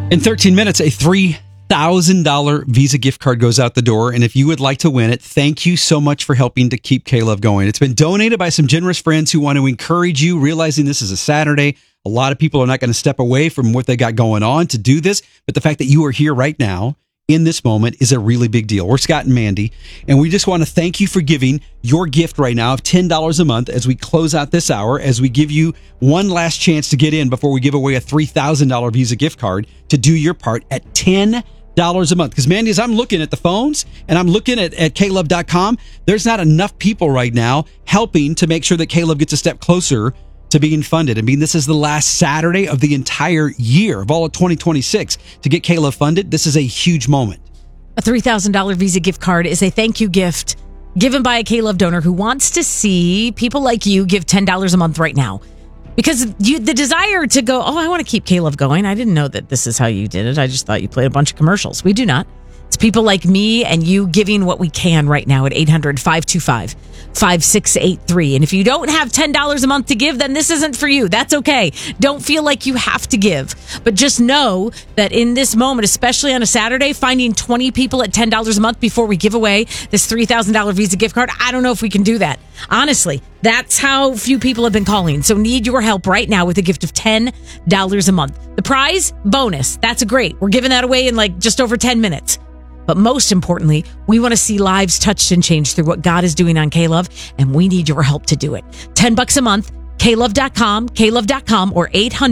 In 13 minutes, a $3,000 Visa gift card goes out the door. And if you would like to win it, thank you so much for helping to keep K-Love going. It's been donated by some generous friends who want to encourage you, realizing this is a Saturday. A lot of people are not going to step away from what they got going on to do this. But the fact that you are here right now in this moment is a really big deal. We're Scott and Mandy, and we just want to thank you for giving your gift right now of $10 a month as we close out this hour, as we give you one last chance to get in before we give away a $3,000 Visa gift card to do your part at $10 a month. Because Mandy, as I'm looking at the phones and I'm looking at klove.com, there's not enough people right now helping to make sure that K-Love gets a step closer to being funded. I mean, this is the last Saturday of the entire year of all of 2026 to get K-Love funded. This is a huge moment. A $3,000 Visa gift card is a thank you gift given by a K-Love donor who wants to see people like you give $10 a month right now. Because the desire to go, I want to keep K-Love going. I didn't know that this is how you did it. I just thought you played a bunch of commercials. We do not. It's people like me and you giving what we can right now at 800-525-5683. And if you don't have $10 a month to give, then this isn't for you. That's okay. Don't feel like you have to give. But just know that in this moment, especially on a Saturday, finding 20 people at $10 a month before we give away this $3,000 Visa gift card, I don't know if we can do that. Honestly, that's how few people have been calling. So need your help right now with a gift of $10 a month. The prize, bonus. That's great. We're giving that away in like just over 10 minutes. But most importantly, we want to see lives touched and changed through what God is doing on K-Love, and we need your help to do it. $10 a month, klove.com, or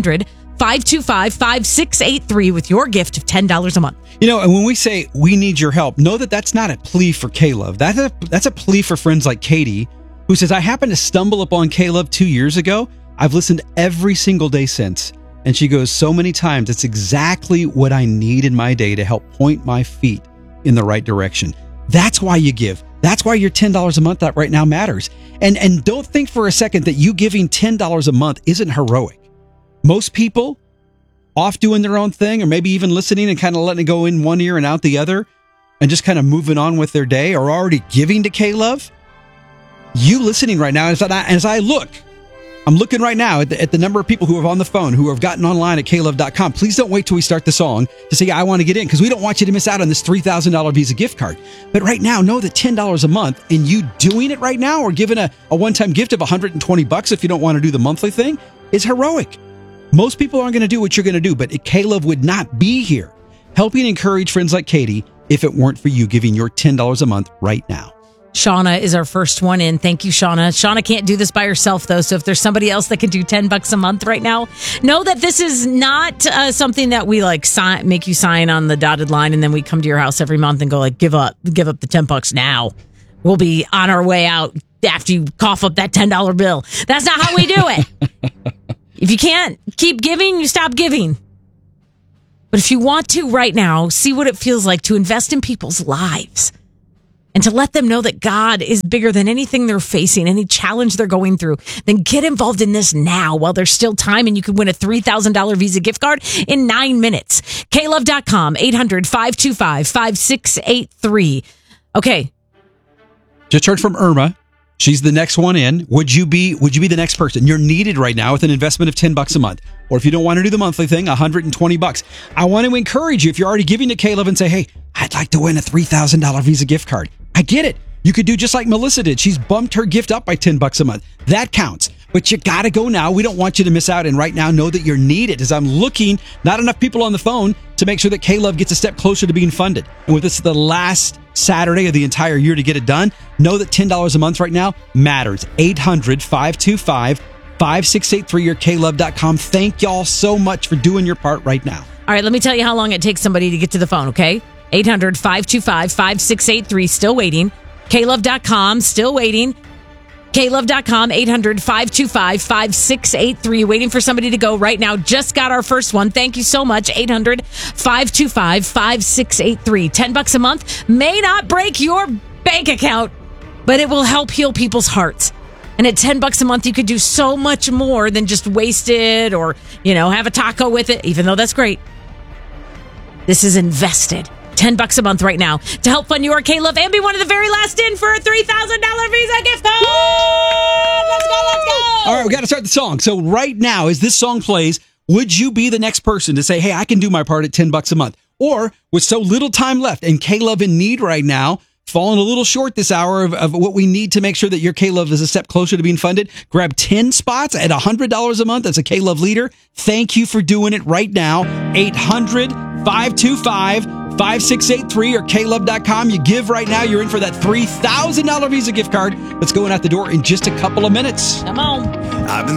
800-525-5683 with your gift of $10 a month. You know, and when we say we need your help, know that that's not a plea for K-Love. That's a plea for friends like Katie, who says, I happened to stumble upon K-Love 2 years ago. I've listened every single day since. And she goes, so many times, it's exactly what I need in my day to help point my feet in the right direction. That's why you give. That's why your $10 a month right now matters. And don't think for a second that you giving $10 a month isn't heroic. Most people off doing their own thing, or maybe even listening and kind of letting it go in one ear and out the other, and just kind of moving on with their day, or already giving to K-Love. You listening right now, as I look, I'm looking right now at the number of people who are on the phone, who have gotten online at klove.com. Please don't wait till we start the song to say, I want to get in, because we don't want you to miss out on this $3,000 Visa gift card. But right now, know that $10 a month, and you doing it right now, or giving a one-time gift of $120 if you don't want to do the monthly thing, is heroic. Most people aren't going to do what you're going to do, but K-Love would not be here helping encourage friends like Katie if it weren't for you giving your $10 a month right now. Shauna is our first one in. Thank you, Shauna. Shauna can't do this by herself, though. So if there's somebody else that can do $10 a month right now, know that this is not something that we like make you sign on the dotted line, and then we come to your house every month and go like, give up the $10 now. We'll be on our way out after you cough up that $10 bill. That's not how we do it. If you can't keep giving, you stop giving. But if you want to right now, see what it feels like to invest in people's lives. And to let them know that God is bigger than anything they're facing, any challenge they're going through, then get involved in this now while there's still time, and you can win a $3,000 Visa gift card in 9 minutes. klove.com, 800-525-5683. Okay. Just heard from Irma. She's the next one in. Would you be the next person? You're needed right now with an investment of $10 a month. Or if you don't want to do the monthly thing, $120. I want to encourage you, if you're already giving to K-Love, and say, hey, I'd like to win a $3,000 Visa gift card. I get it. You could do just like Melissa did. She's bumped her gift up by $10 a month. That counts. But you got to go now. We don't want you to miss out. And right now, know that you're needed. As I'm looking, not enough people on the phone to make sure that K-Love gets a step closer to being funded. And with this the last Saturday of the entire year to get it done, know that $10 a month right now matters. 800-525-5683 or klove.com. Thank y'all so much for doing your part right now. All right, let me tell you how long it takes somebody to get to the phone, okay? 800-525-5683, still waiting. klove.com, still waiting. klove.com, 800-525-5683. Waiting for somebody to go right now. Just got our first one. Thank you so much. 800-525-5683. $10 a month may not break your bank account, but it will help heal people's hearts. And at $10 a month, you could do so much more than just waste it or, have a taco with it, even though that's great. This is invested. $10 a month right now to help fund your K-Love and be one of the very last in for a $3,000 Visa gift card. Let's go. All right, we got to start the song. So right now, as this song plays, Would you be the next person to say, hey, I can do my part at $10 a month? Or with so little time left and K-Love in need right now, falling a little short this hour of what we need to make sure that your K-Love is a step closer to being funded, grab 10 spots at $100 a month as a K-Love leader. Thank you for doing it right now. 800-525-5683 or klove.com. You give right now, you're in for that $3,000 Visa gift card that's going out the door in just a couple of minutes. Come on.